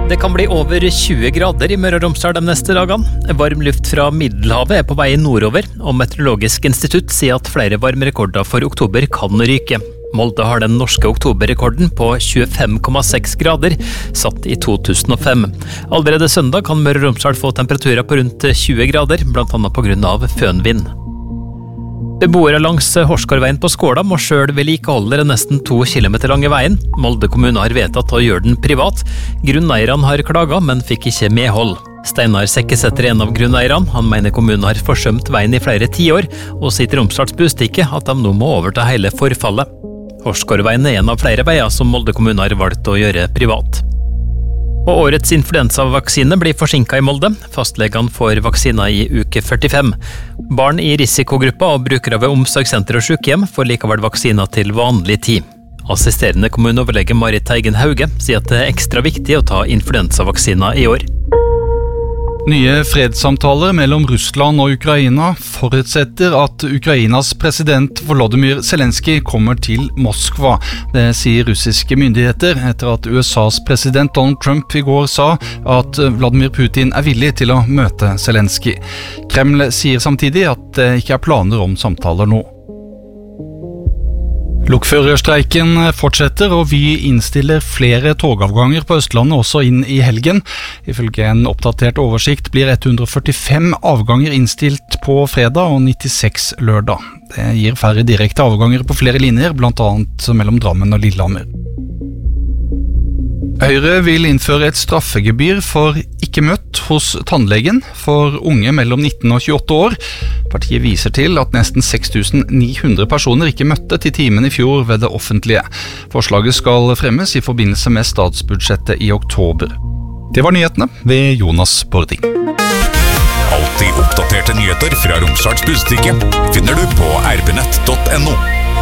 Det kan bli over 20 grader i Møre og Romsdal de neste dagene. Varm luft fra Middelhavet på vei nordover, og Meteorologisk institutt sier at flere varmerekorder for oktober kan ryke. Molde har den norske oktoberrekorden på 25,6 grader, satt i 2005. Allerede søndag kan Møre og Romsdal få temperaturer på rundt 20 grader, blant annet på grunn av fønvind. Beboere langs Horsgårdveien på Skåla må selv vedlikeholde den nesten 2 kilometer lange veien. Molde kommune har vedtatt å gjøre den privat. Grunneierne har klaget, men fikk ikke medhold. Steinar Sekkesæter er en av grunneierne. Han mener kommunen har forsømt veien i flere tiår, og sier til Romsdals Budstikke at de nå må overta hele forfallet. Horsgårdveien er en av flere veier som Molde kommune har valgt å gjøre privat. Og årets influensavaksine blir forsinket i Molde. Fastlegene får vaksiner i uke 45. Barn i risikogruppa og brukere ved omsorgssenter og sykehjem får likevel vaksiner til vanlig tid. Assisterende kommuneoverlege Marit Teigen Hauge sier at det er ekstra viktig å ta influensavaksiner i år. Nye fredssamtaler mellom Russland og Ukraina forutsetter at Ukrainas president Volodymyr Zelenskyj kommer til Moskva. Det sier russiske myndigheter etter at USAs president Donald Trump i går sa at Vladimir Putin er villig til å møte Zelenskyj. Kreml sier samtidig at det ikke er planer om samtaler nå. Lokførerstreiken fortsetter, og Vy innstiller flere togavganger på Østlandet også inn i helgen. Ifølge en oppdatert oversikt blir 145 avganger innstilt på fredag og 96 lørdag. Det gir færre direkte avganger på flere linjer, blant annet mellom Drammen og Lillehammer. Høyre vil innføre et straffegebyr for ikke møtt hos tannlegen for unge mellom 19 og 28 år. Partiet viser til at nesten 6.900 personer ikke møtte til timen i fjor ved det offentlige. Forslaget skal fremmes i forbindelse med statsbudsjettet i oktober. Det var nyhetene ved Jonas Bording. Alltid oppdaterte nyheter fra Romsdals Budstikke finner du på rbnett.no.